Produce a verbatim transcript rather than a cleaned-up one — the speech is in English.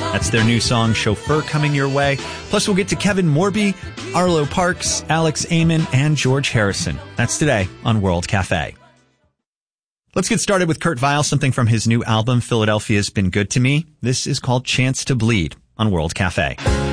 That's their new song, Chauffeur, coming your way. Plus, we'll get to Kevin Morby, Arlo Parks, Alex Amon, and George Harrison. That's today on World Cafe. Let's get started with Kurt Vile, something from his new album, Philadelphia's Been Good to Me. This is called Chance to Bleed on World Cafe.